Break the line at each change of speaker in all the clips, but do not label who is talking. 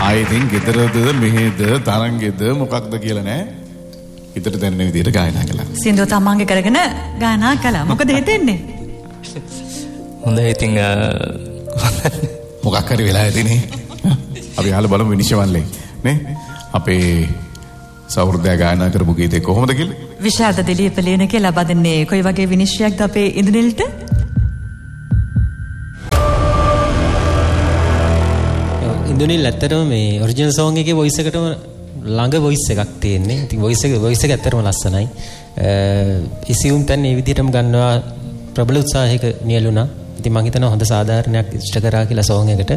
ඉතින් ගෙදරද මෙහෙද තරංගෙද මොකක්ද කියලා නෑ. හිතට දැනෙන විදිහට ගායනා කළා.
සින්දුව තමන්ගේ කරගෙන ගායනා කළා. මොකද හිතෙන්නේ?
හොඳයි ඉතින්
මොකක් හරි වෙලා ඇතිනේ. අපි අහලා බලමු විනිශ්චයවන්ලේ නේ. අපේ සෞහෘදය ගායනා කරපු ගීතේ කොහොමද කියලා?
විශාරද දිලීප ලියනක ලබා දෙන්නේ කොයි වගේ විනිශ්චයක්ද අපේ ඉන්දුනිල්ට?
ඉන්දුනිල් ඇත්තටම මේ ඔරිජිනල් සෝං එකේ වොයිස් එකටම ළඟ වොයිස් එකක් තියෙන්නේ. ඉතින් වොයිස් එක ඇත්තටම ලස්සනයි. ඉසියුම් තැන් මේ විදිහටම ගන්නවා ප්‍රබල උත්සාහයක නියලුණා. ඉතින් මම හිතනවා හොඳ සාධාරණයක් ඉෂ්ට කරා කියලා සෝං එකට.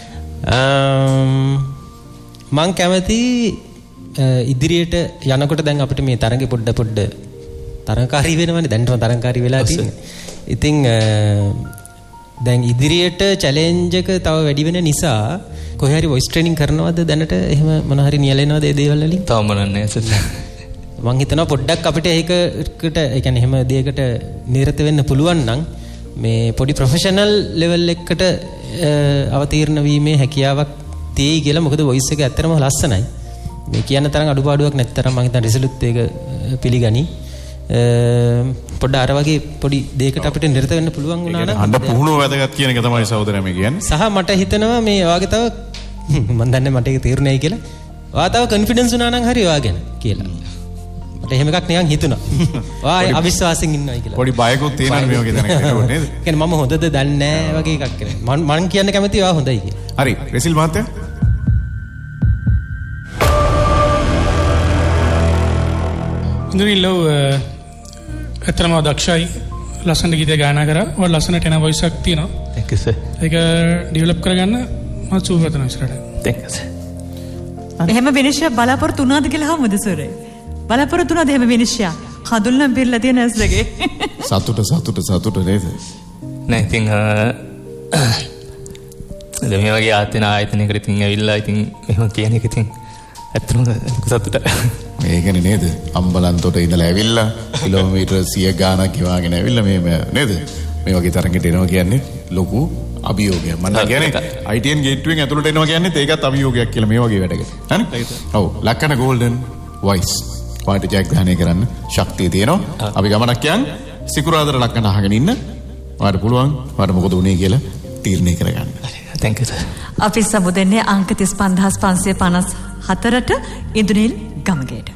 මම කැමති ඉදිරියට යනකොට දැන් අපිට මේ තරඟේ පොඩ තරඟකාරී වෙනවනේ. දැන්ටම තරඟකාරී වෙලා තියෙන්නේ. ඉතින් දැන් ඉදිරියට චැලෙන්ජ් එක තව වැඩි වෙන නිසා කොහේ හරි වොයිස් ට්‍රේනින් කරනවද දැනට? එහෙම මොන හරි නියැලෙනවද ඒ දේවල් වලින්?
තවම නෑ සර්.
මම හිතනවා පොඩ්ඩක් අපිට ඒකට ඒ කියන්නේ එහෙම දෙයකට නිරත වෙන්න පුළුවන් නම් මේ පොඩි ප්‍රොෆෙෂනල් ලෙවල් එකකට අවතීර්ණ වීමේ හැකියාවක් තියෙයි කියලා. මොකද වොයිස් එක ඇත්තටම ලස්සනයි. මේ කියන තරම් අඩුපාඩුවක් නැත්තරම් මම හිතන රිසල්ට් එක පිළිගනි. පොඩ්ඩ අර වගේ පොඩි දෙයකට අපිට නිරත වෙන්න පුළුවන් වුණා නම්
අඬ පුහුණුව වැදගත් කියන එක තමයි සහෝදරයා මේ කියන්නේ.
සහ මට හිතෙනවා මේ ඔයාගේ තව මම දන්නේ මට ඒක තේරුණායි කියලා. ඔයා තව කොන්ෆිඩන්ස් වුණා නම් හරි ඔයා ගැන කියලා. මට එහෙම එකක් නිකන් හිතුණා. ඔයා අවිශ්වාසයෙන් ඉන්නවයි කියලා.
පොඩි බයකුත් තියෙනවා මේ වගේ දැනකට නේද?
කියන්නේ මම හොඳද දන්නේ නැහැ වගේ එකක් කියලා. මම කියන්න කැමතියි ඔයා හොඳයි කියලා.
හරි රෙසිල් මහත්තයා
ඉන්දුනිල්ලෝ ඇත්තටම දක්ෂයි. ලස්සන ගීතය ගායනා කරා. ඔය ලස්සන ටෙන වොයිස් එකක් තියෙනවා.
Thank you sir.
ඒක ඩෙවලොප් කරගන්න මම සූප කරනවා ඉස්සරහට.
Thank you sir.
එහෙම විනිශ්චය බලාපොරොත්තු වුණාද කියලා හමුද සුරේ? බලාපොරොත්තු වුණාද එහෙම විනිශ්චය? කඳුල්නම් පිරලා තියෙන ඇස් දෙකේ.
සතුට නේද?
නෑ ඉතින් දැන් මේ වගේ ආයතනයකට ඉතින් ඇවිල්ලා ඉතින් මෙහෙම කියන එක ඉතින් ඇත්තටම සතුට.
මේකනේ නේද? අම්බලන්තොට ඉඳලා ඇවිල්ලා කිලෝමීටර් 100 ගාණක් ගෙවාගෙන ඇවිල්ලා මේ නේද? මේ වගේ තරඟට එනවා කියන්නේ ලොකු අභියෝගයක්. මම කියන්නේ ITN ගේට්ටුවෙන් ඇතුළට එනවා කියන්නේ ඒකත් අභියෝගයක් කියලා මේ වගේ වැඩකට. හරි? ඔව්. ලක්කන ගෝල්ඩන් වොයිස්. වාට ජයග්‍රහණය කරන්න ශක්තිය තියෙනවා. අපි ගමනක් යන්නේ සිකුරාදට ලක්කන අහගෙන ඉන්න. ඔයාලට පුළුවන්. ඔයාලට මොකද උනේ කියලා තීරණය කරගන්න.
Thank you sir.
අපි සමුදෙන්නේ අංක 35554ට ඉන්දුනිල් ගමගේට.